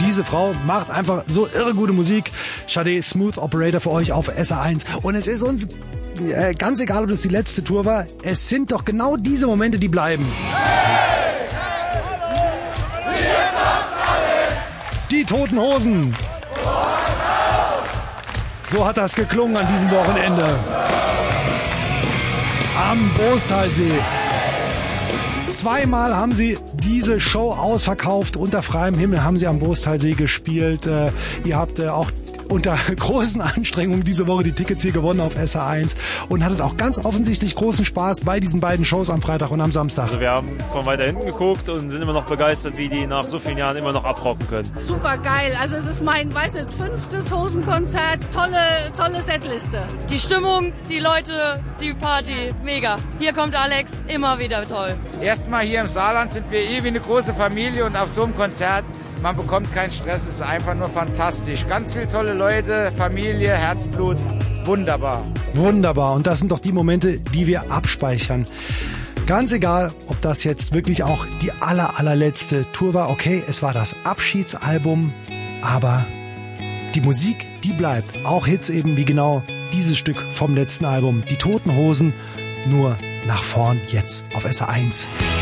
Diese Frau macht einfach so irre gute Musik. Sade, Smooth Operator für euch auf SR1. Und es ist uns ganz egal, ob das die letzte Tour war. Es sind doch genau diese Momente, die bleiben. Die Toten Hosen. So hat das geklungen an diesem Wochenende. Am Bostalsee. Zweimal haben sie diese Show ausverkauft. Unter freiem Himmel haben sie am Bostalsee gespielt. Ihr habt auch unter großen Anstrengungen diese Woche die Tickets hier gewonnen auf SR1 und hattet auch ganz offensichtlich großen Spaß bei diesen beiden Shows am Freitag und am Samstag. Also wir haben von weiter hinten geguckt und sind immer noch begeistert, wie die nach so vielen Jahren immer noch abrocken können. Super geil, also es ist mein, 5. Hosenkonzert, tolle Setliste. Die Stimmung, die Leute, die Party, mega. Hier kommt Alex, immer wieder toll. Erstmal hier im Saarland sind wir wie eine große Familie und auf so einem Konzert man bekommt keinen Stress, es ist einfach nur fantastisch. Ganz viele tolle Leute, Familie, Herzblut, wunderbar. Wunderbar, und das sind doch die Momente, die wir abspeichern. Ganz egal, ob das jetzt wirklich auch die allerletzte Tour war. Okay, es war das Abschiedsalbum, aber die Musik, die bleibt. Auch Hits eben wie genau dieses Stück vom letzten Album. Die Toten Hosen, nur nach vorn jetzt auf SR1.